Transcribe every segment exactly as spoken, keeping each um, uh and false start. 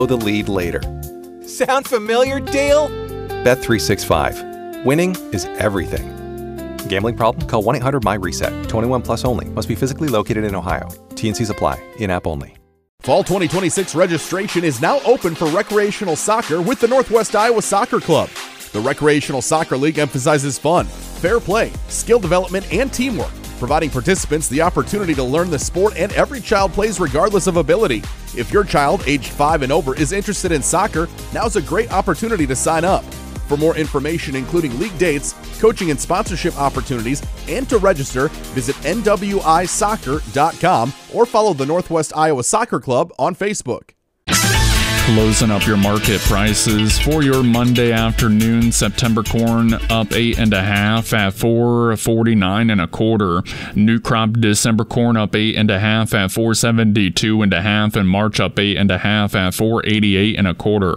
the lead later. Sound familiar, Dale? Bet three sixty-five. Winning is everything. Gambling problem? Call one eight hundred my reset. twenty-one plus only. Must be physically located in Ohio. T N Cs apply. In-app only. Fall twenty twenty-six registration is now open for recreational soccer with the Northwest Iowa Soccer Club. The Recreational Soccer League emphasizes fun, fair play, skill development, and teamwork, providing participants the opportunity to learn the sport, and every child plays regardless of ability. If your child, aged five and over, is interested in soccer, now's a great opportunity to sign up. For more information, including league dates, coaching and sponsorship opportunities, and to register, visit N W I soccer dot com or follow the Northwest Iowa Soccer Club on Facebook. Closing up your market prices for your Monday afternoon. September corn up eight and a half at four forty-nine and a quarter. New crop December corn up eight and a half at four seventy-two and a half, and March up eight and a half at four eighty-eight and a quarter.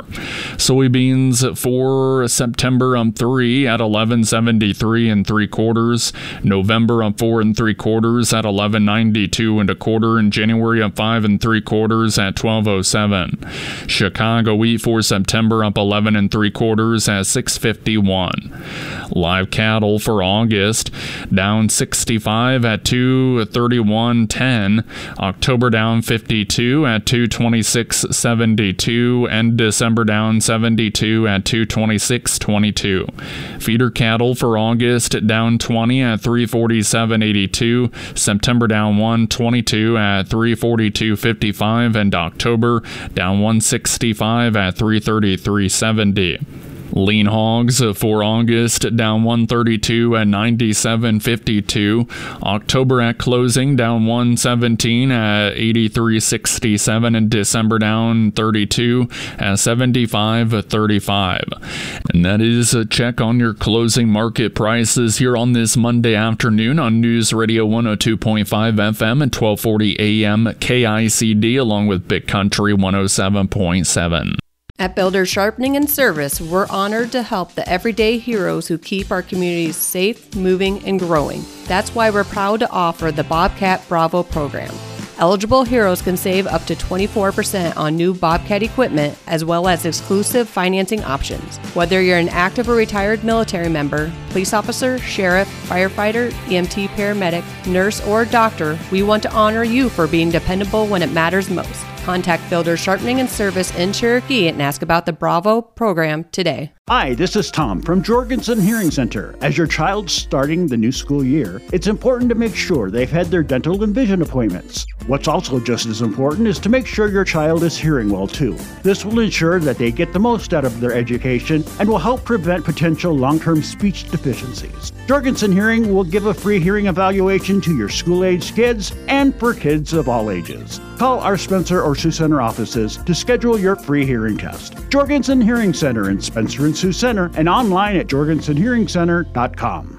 Soybeans for September up three at eleven seventy-three and three quarters. November up four and three quarters at eleven ninety-two and a quarter, and January up five and three quarters at twelve oh seven. Chicago wheat for September up eleven and three quarters at six fifty-one. Live cattle for August down sixty-five at two thirty-one ten. October down fifty-two at two twenty-six seventy-two, and December down seventy-two at two twenty-six twenty-two. Feeder cattle for August down twenty at three forty-seven eighty-two. September down one twenty-two at three forty-two fifty-five, and October down one sixty-five at three thirty-three seventy. Lean hogs for August down one thirty-two at ninety-seven fifty-two. October at closing down one seventeen at eighty-three sixty-seven, and December down thirty-two at seventy-five thirty-five. And that is a check on your closing market prices here on this Monday afternoon on News Radio one oh two point five F M and twelve forty A M K I C D, along with Big Country one oh seven point seven. At Builder Sharpening and Service, we're honored to help the everyday heroes who keep our communities safe, moving, and growing. That's why we're proud to offer the Bobcat Bravo program. Eligible heroes can save up to twenty-four percent on new Bobcat equipment, as well as exclusive financing options. Whether you're an active or retired military member, police officer, sheriff, firefighter, E M T paramedic, nurse, or doctor, we want to honor you for being dependable when it matters most. Contact Builder Sharpening and Service in Cherokee and ask about the Bravo program today. Hi, this is Tom from Jorgensen Hearing Center. As your child's starting the new school year, it's important to make sure they've had their dental and vision appointments. What's also just as important is to make sure your child is hearing well too. This will ensure that they get the most out of their education and will help prevent potential long-term speech deficiencies. Jorgensen Hearing will give a free hearing evaluation to your school-aged kids and for kids of all ages. Call our Spencer or Sioux Center offices to schedule your free hearing test. Jorgensen Hearing Center in Spencer and Sioux Center, and online at jorgensen hearing center dot com.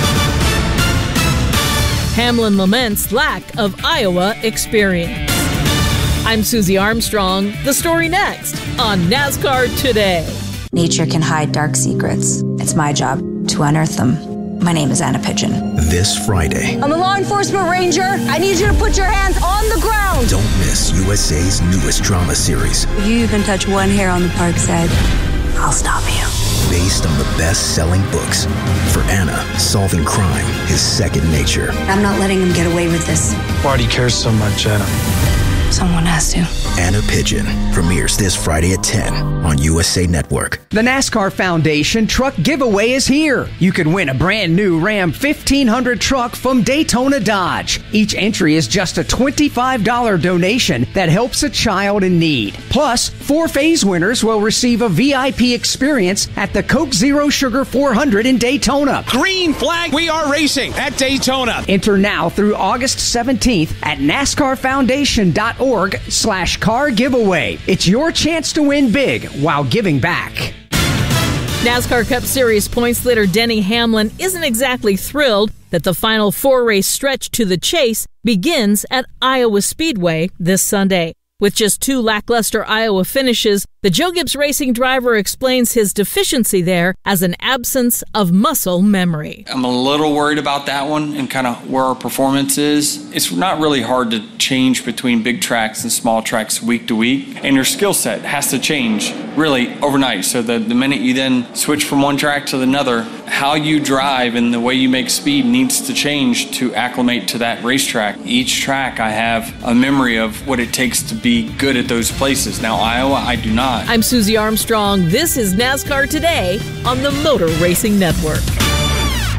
Hamlin laments lack of Iowa experience. I'm Susie Armstrong. The story next on NASCAR Today. Nature can hide dark secrets. It's my job to unearth them. My name is Anna Pigeon. This Friday. I'm a law enforcement ranger. I need you to put your hands on the ground. Don't miss U S A's newest drama series. If you even touch one hair on the park's head, I'll stop you. Based on the best-selling books. For Anna, solving crime is second nature. I'm not letting him get away with this. Why do you care so much, Anna? Someone has to. Anna Pigeon premieres this Friday at ten on U S A Network. The NASCAR Foundation Truck Giveaway is here. You can win a brand new Ram fifteen hundred truck from Daytona Dodge. Each entry is just a twenty-five dollars donation that helps a child in need. Plus, four phase winners will receive a V I P experience at the Coke Zero Sugar four hundred in Daytona. Green flag, we are racing at Daytona. Enter now through August seventeenth at NASCAR Foundation dot org slash car giveaway. It's your chance to win big while giving back. NASCAR Cup Series points leader Denny Hamlin isn't exactly thrilled that the final four-race stretch to the chase begins at Iowa Speedway this Sunday. With just two lackluster Iowa finishes, The Joe Gibbs Racing driver explains his deficiency there as an absence of muscle memory. I'm a little worried about that one and kind of where our performance is. It's not really hard to change between big tracks and small tracks week to week, and your skill set has to change really overnight. So the, the minute you then switch from one track to another, how you drive and the way you make speed needs to change to acclimate to that racetrack. Each track I have a memory of what it takes to be good at those places. Now Iowa, I do not. I'm Susie Armstrong. This is NASCAR Today on the Motor Racing Network.